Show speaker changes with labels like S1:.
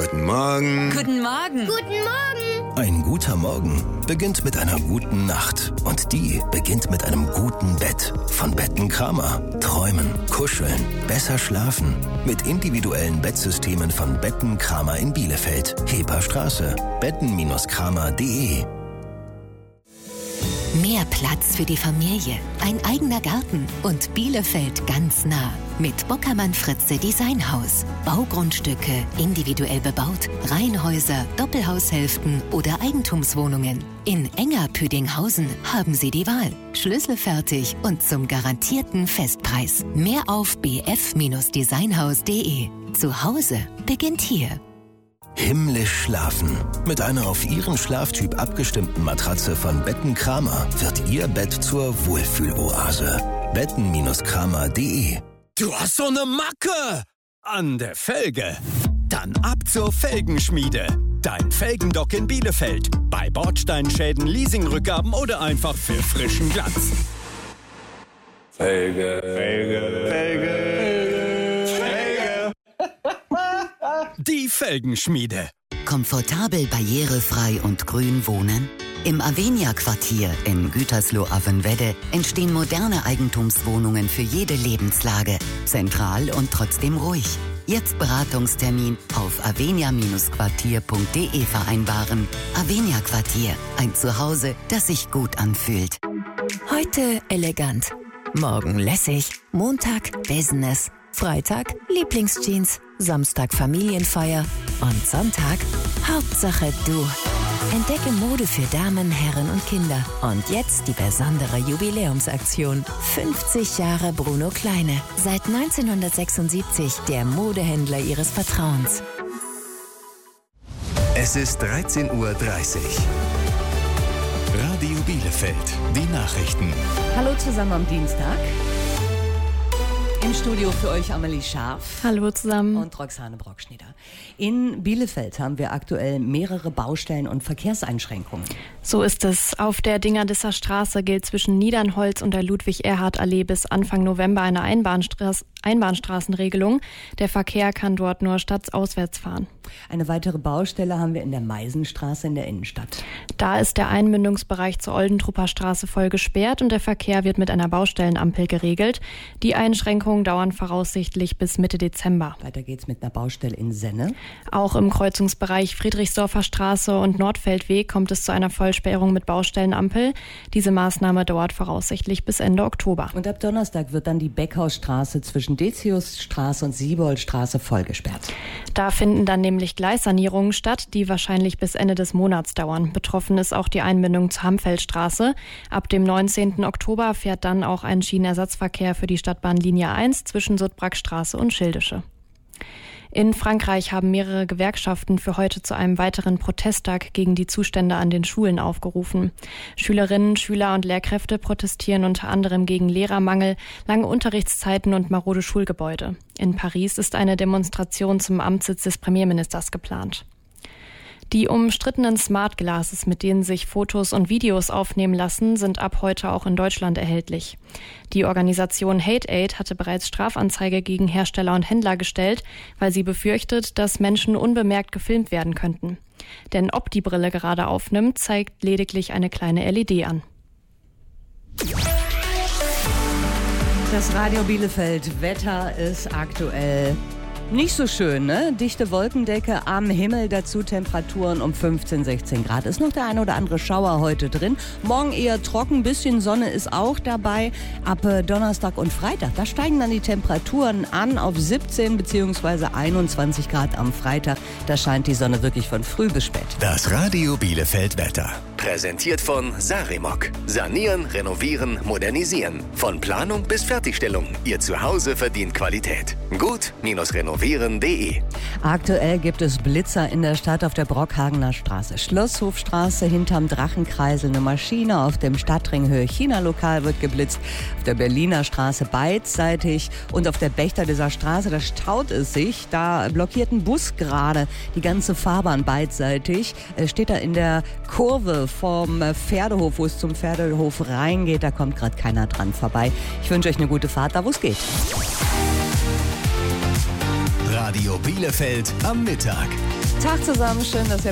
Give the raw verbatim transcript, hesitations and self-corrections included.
S1: Guten Morgen.
S2: Guten Morgen.
S3: Guten Morgen.
S4: Ein guter Morgen beginnt mit einer guten Nacht. Und die beginnt mit einem guten Bett. Von Betten Kramer. Träumen, kuscheln, besser schlafen. Mit individuellen Bettsystemen von Betten Kramer in Bielefeld. Heperstraße. betten Kramer punkt de.
S5: Mehr Platz für die Familie, ein eigener Garten und Bielefeld ganz nah. Mit Bockermann-Fritze Designhaus. Baugrundstücke, individuell bebaut, Reihenhäuser, Doppelhaushälften oder Eigentumswohnungen. In Enger-Püdinghausen haben Sie die Wahl. Schlüsselfertig und zum garantierten Festpreis. Mehr auf b f designhaus punkt de. Zu Hause beginnt hier.
S4: Himmlisch schlafen. Mit einer auf Ihren Schlaftyp abgestimmten Matratze von Betten Kramer wird Ihr Bett zur Wohlfühloase. betten Kramer punkt de.
S6: Du hast so eine Macke an der Felge. Dann ab zur Felgenschmiede. Dein Felgendock in Bielefeld. Bei Bordsteinschäden, Leasingrückgaben oder einfach für frischen Glanz.
S1: Felge, Felge, Felge, Felge.
S6: Die Felgenschmiede.
S5: Komfortabel, barrierefrei und grün wohnen? Im Avenia-Quartier in Gütersloh-Avenwedde entstehen moderne Eigentumswohnungen für jede Lebenslage. Zentral und trotzdem ruhig. Jetzt Beratungstermin auf avenia Quartier punkt de vereinbaren. Avenia Quartier, ein Zuhause, das sich gut anfühlt. Heute elegant, morgen lässig, Montag Business, Freitag Lieblingsjeans, Samstag Familienfeier und Sonntag Hauptsache du. Entdecke Mode für Damen, Herren und Kinder. Und jetzt die besondere Jubiläumsaktion. fünfzig Jahre Bruno Kleine. Seit neunzehnhundertsechsundsiebzig der Modehändler Ihres Vertrauens.
S7: Es ist dreizehn Uhr dreißig. Radio Bielefeld, die Nachrichten.
S8: Hallo zusammen am Dienstag. Im Studio für euch Amelie Scharf.
S9: Hallo zusammen.
S8: Und Roxane Brockschnieder. In Bielefeld haben wir aktuell mehrere Baustellen und Verkehrseinschränkungen.
S9: So ist es. Auf der Dingerdisser Straße gilt zwischen Niedernholz und der Ludwig-Erhard-Allee bis Anfang November eine Einbahnstraß- Einbahnstraßenregelung. Der Verkehr kann dort nur stadtauswärts fahren.
S8: Eine weitere Baustelle haben wir in der Meisenstraße in der Innenstadt.
S9: Da ist der Einmündungsbereich zur Oldentrupper Straße voll gesperrt und der Verkehr wird mit einer Baustellenampel geregelt. Die Einschränkungen dauern voraussichtlich bis Mitte Dezember.
S8: Weiter geht's mit einer Baustelle in Senne.
S9: Auch im Kreuzungsbereich Friedrichsdorfer Straße und Nordfeldweg kommt es zu einer Vollsperrung mit Baustellenampel. Diese Maßnahme dauert voraussichtlich bis Ende Oktober.
S8: Und ab Donnerstag wird dann die Beckhausstraße zwischen Deciusstraße und Sieboldstraße voll gesperrt.
S9: Da finden dann nämlich Gleissanierungen statt, die wahrscheinlich bis Ende des Monats dauern. Betroffen ist auch die Einbindung zur Hamfeldstraße. Ab dem neunzehnten Oktober fährt dann auch ein Schienenersatzverkehr für die Stadtbahn Linie eins zwischen Sudbrackstraße und Schildische. In Frankreich haben mehrere Gewerkschaften für heute zu einem weiteren Protesttag gegen die Zustände an den Schulen aufgerufen. Schülerinnen, Schüler und Lehrkräfte protestieren unter anderem gegen Lehrermangel, lange Unterrichtszeiten und marode Schulgebäude. In Paris ist eine Demonstration zum Amtssitz des Premierministers geplant. Die umstrittenen Smart Glasses, mit denen sich Fotos und Videos aufnehmen lassen, sind ab heute auch in Deutschland erhältlich. Die Organisation Hate Aid hatte bereits Strafanzeige gegen Hersteller und Händler gestellt, weil sie befürchtet, dass Menschen unbemerkt gefilmt werden könnten. Denn ob die Brille gerade aufnimmt, zeigt lediglich eine kleine L E D an.
S8: Das Radio Bielefeld Wetter ist aktuell nicht so schön, ne? Dichte Wolkendecke am Himmel, dazu Temperaturen um fünfzehn, sechzehn Grad. Ist noch der eine oder andere Schauer heute drin. Morgen eher trocken, bisschen Sonne ist auch dabei. Ab äh, Donnerstag und Freitag, da steigen dann die Temperaturen an auf siebzehn bzw. einundzwanzig Grad am Freitag. Da scheint die Sonne wirklich von früh bis spät.
S7: Das Radio Bielefeld Wetter. Präsentiert von Sarimok. Sanieren, renovieren, modernisieren. Von Planung bis Fertigstellung. Ihr Zuhause verdient Qualität. Gut-renovieren punkt de.
S8: Aktuell gibt es Blitzer in der Stadt auf der Brockhagener Straße, Schlosshofstraße, hinterm Drachenkreisel eine Maschine, auf dem Stadtring Höhe-China-Lokal wird geblitzt, auf der Berliner Straße beidseitig und auf der Bächter dieser Straße, da staut es sich, da blockiert ein Bus gerade die ganze Fahrbahn beidseitig, steht da in der Kurve vom Pferdehof, wo es zum Pferdehof reingeht, da kommt gerade keiner dran vorbei. Ich wünsche euch eine gute Fahrt, da wo es geht.
S7: Radio Bielefeld am Mittag.
S8: Tag zusammen. Schön, dass ihr